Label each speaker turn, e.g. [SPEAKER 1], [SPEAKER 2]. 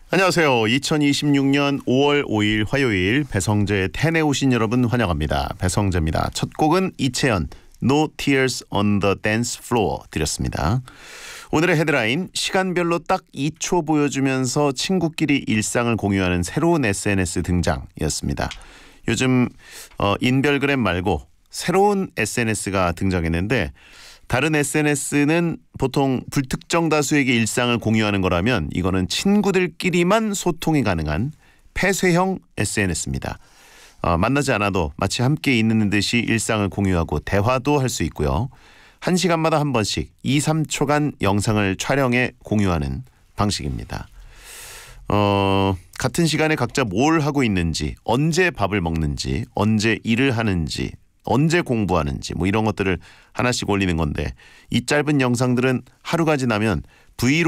[SPEAKER 1] 안녕하세요. 2026년 5월 5일 화요일 배성재의 텐에 오신 여러분 환영합니다. 배성재입니다. 첫 곡은 이채연 No Tears on the Dance Floor 드렸습니다. 오늘의 헤드라인, 시간별로 딱 2초 보여주면서 친구끼리 일상을 공유하는 새로운 SNS 등장이었습니다. 요즘 인별그램 말고 새로운 SNS가 등장했는데, 다른 SNS는 보통 불특정 다수에게 일상을 공유하는 거라면 이거는 친구들끼리만 소통이 가능한 폐쇄형 SNS입니다. 만나지 않아도 마치 함께 있는 듯이 일상을 공유하고 대화도 할 수 있고요. 1시간마다 한 번씩 2, 3초간 영상을 촬영해 공유하는 방식입니다. 같은 시간에 각자 뭘 하고 있는지, 언제 밥을 먹는지, 언제 일을 하는지, 언제 공부하는지 이런 것들을 하나씩 올리는 건데, 이 짧은 영상들은 하루가 지나면 브이로그